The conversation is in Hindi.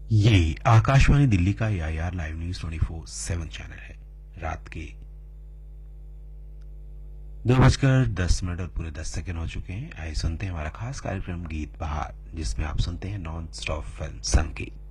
ये आकाशवाणी दिल्ली का AIR लाइव न्यूज 24/7 चैनल है। रात के 2:10 और पूरे 10 सेकंड हो चुके हैं। आइए सुनते हैं हमारा खास कार्यक्रम गीत बहार, जिसमें आप सुनते हैं नॉन स्टॉप फिल्म संगीत।